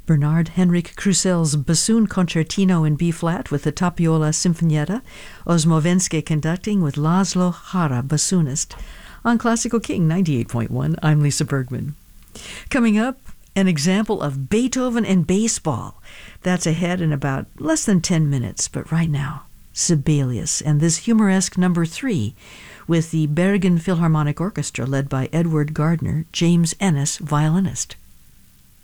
Bernard Henrik Krusel's Bassoon Concertino in B-flat with the Tapiola Sinfonietta, Osmovenske conducting with Laszlo Hara, bassoonist. On Classical King 98.1, I'm Lisa Bergman. Coming up, an example of Beethoven and baseball. That's ahead in about less than 10 minutes, but right now, Sibelius and this humoresque number 3 with the Bergen Philharmonic Orchestra led by Edward Gardner, James Ennis, violinist.